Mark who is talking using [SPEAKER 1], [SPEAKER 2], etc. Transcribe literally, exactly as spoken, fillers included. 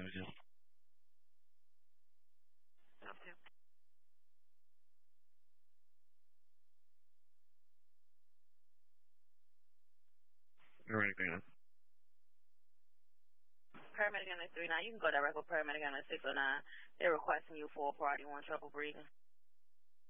[SPEAKER 1] with you.
[SPEAKER 2] Okay.
[SPEAKER 1] You're ready, Dana.
[SPEAKER 2] Paramedic on the three nine. You can go direct with paramedic on the six oh nine. They're requesting you for a party one trouble breathing.